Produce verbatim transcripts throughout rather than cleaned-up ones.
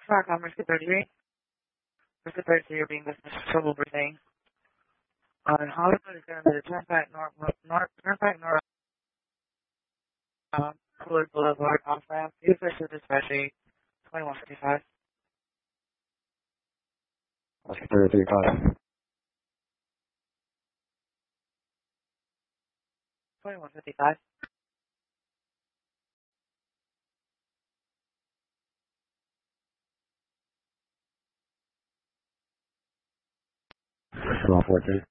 Fire Commerce thirty-three. Mister thirty-three, you're being dismissed for trouble breathing. On Hollywood is going to the Turnpike North, North, Turnpike North, um, Coolidge Boulevard, off ramp. You first to dispatch twenty-one fifty-five. Oscar thirty-three, five. twenty-one fifty-five. one fourteen.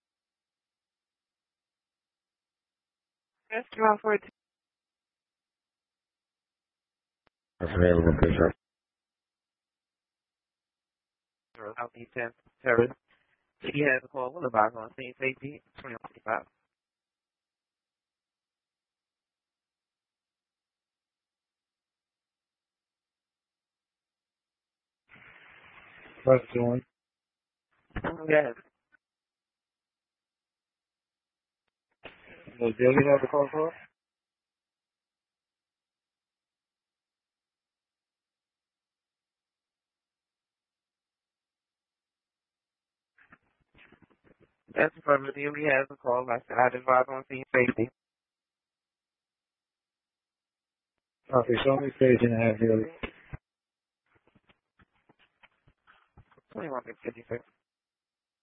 Yes, two fourteen. That's available, please, sir. Out the ten seven. He has a call with a box on scene safety, twenty-one fifty-five. Press one. Yes. Does Billy have the call for? That's affirmative. He has a call. I said I advise on scene safety. Okay, show me page and a half, Billy. twenty-one fifty-six.